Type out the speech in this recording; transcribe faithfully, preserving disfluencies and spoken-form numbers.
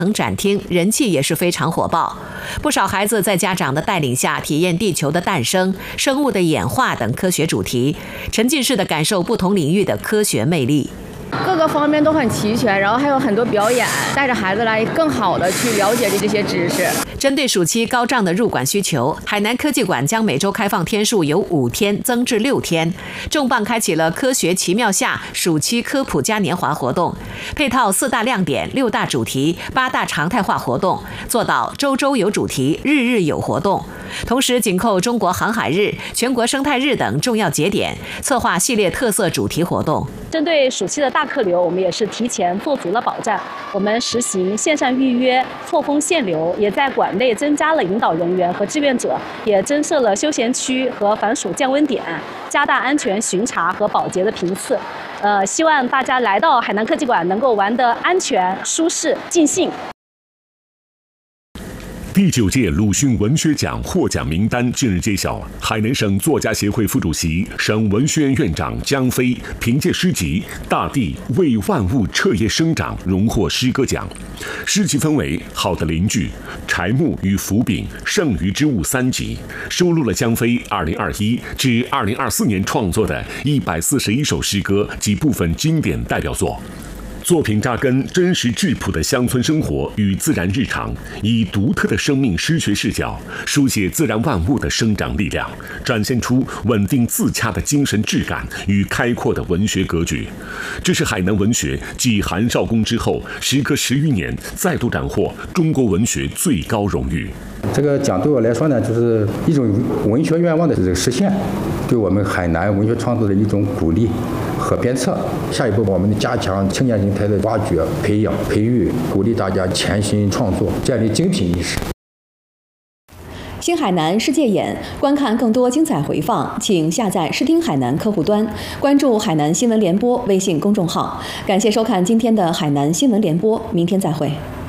展厅人气也是非常火爆，不少孩子在家长的带领下体验地球的诞生、生物的演化等科学主题，沉浸式的感受不同领域的科学魅力。 各个方面都很齐全，然后还有很多表演，带着孩子来更好的去了解这些知识。 针对暑期高涨的入馆需求，海南科技馆将每周开放天数由五天增至六天，重磅开启了科学奇妙夏暑期科普嘉年华活动，配套四大亮点、六大主题、八大常态化活动，做到周周有主题、日日有活动。同时紧扣中国航海日、全国生态日等重要节点，策划系列特色主题活动。 针对暑期的大客流，我们也是提前做足了保障。我们实行线上预约、错峰限流，也在馆内增加了引导人员和志愿者，也增设了休闲区和防暑降温点，加大安全巡查和保洁的频次。呃，希望大家来到海南科技馆能够玩得安全、舒适、尽兴。 第九届鲁迅文学奖获奖名单近日揭晓，海南省作家协会副主席、省文学院院长江飞凭借诗集《大地为万物彻夜生长》荣获诗歌奖。诗集分为《好的邻居》《柴木与斧柄》《剩余之物》三集，收录了江飞二零二一至二零二四年创作的一百四十一首诗歌及部分经典代表作。作品扎根真实质朴的乡村生活与自然日常，以独特的生命诗学视角书写自然万物的生长力量，展现出稳定自洽的精神质感与开阔的文学格局。这是海南文学继韩少功之后，时隔十余年再度斩获中国文学最高荣誉。 这个奖对我来说呢，就是一种文学愿望的这个实现，对我们海南文学创作的一种鼓励和鞭策。下一步，我们加强青年人才的挖掘、培养、培育，鼓励大家潜心创作，建立精品意识。 新海南世界眼，观看更多精彩回放，请下载视听海南客户端，关注海南新闻联播微信公众号。感谢收看今天的海南新闻联播，明天再会。